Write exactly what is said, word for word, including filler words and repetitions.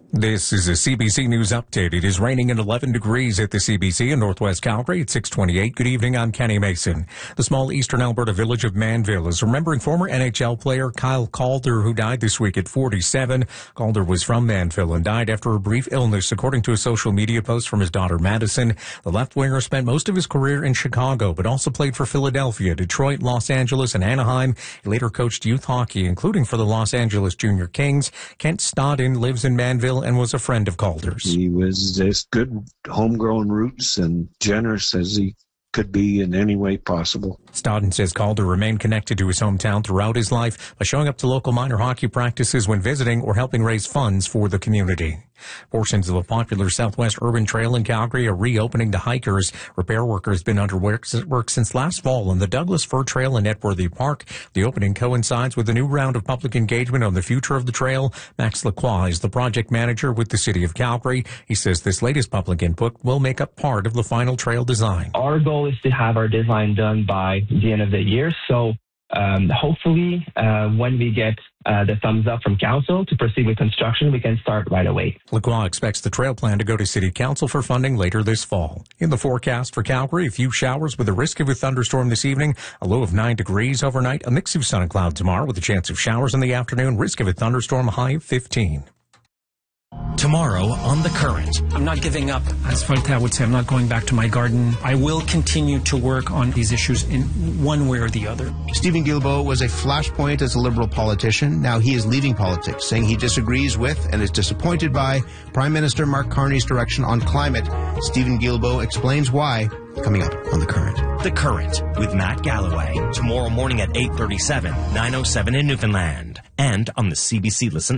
This is a C B C News update. It is raining at eleven degrees at the C B C in Northwest Calgary at six twenty-eight. Good evening, I'm Kenny Mason. The small eastern Alberta village of Manville is remembering former N H L player Kyle Calder, who died this week at forty-seven. Calder was from Manville and died after a brief illness, according to a social media post from his daughter Madison. The left-winger spent most of his career in Chicago, but also played for Philadelphia, Detroit, Los Angeles, and Anaheim. He later coached youth hockey, including for the Los Angeles Junior Kings. Kent Stodden lives in Manville and was a friend of Calder's. He was as good homegrown roots and generous as he could be in any way possible. Stodden says Calder remained connected to his hometown throughout his life by showing up to local minor hockey practices when visiting or helping raise funds for the community. Portions of a popular Southwest urban trail in Calgary are reopening to hikers. Repair work has been under work since last fall on the Douglas Fir Trail in Etworthy Park. The opening coincides with a new round of public engagement on the future of the trail. Max Lacroix is the project manager with the City of Calgary. He says this latest public input will make up part of the final trail design. Our goal is to have our design done by the end of the year, so um, hopefully uh, when we get uh, the thumbs up from council to proceed with construction, we can start right away. Lacroix expects the trail plan to go to City Council for funding later this fall. In the forecast for Calgary, a few showers with a risk of a thunderstorm this evening, a low of nine degrees overnight, a mix of sun and cloud tomorrow with a chance of showers in the afternoon, risk of a thunderstorm, high of fifteen. Tomorrow on The Current. I'm not giving up. As Voltaire would say, I'm not going back to my garden. I will continue to work on these issues in one way or the other. Stephen Guilbeault was a flashpoint as a Liberal politician. Now he is leaving politics, saying he disagrees with and is disappointed by Prime Minister Mark Carney's direction on climate. Stephen Guilbeault explains why, coming up on The Current. The Current with Matt Galloway. Tomorrow morning at eight thirty-seven, nine oh seven in Newfoundland. And on the C B C Listen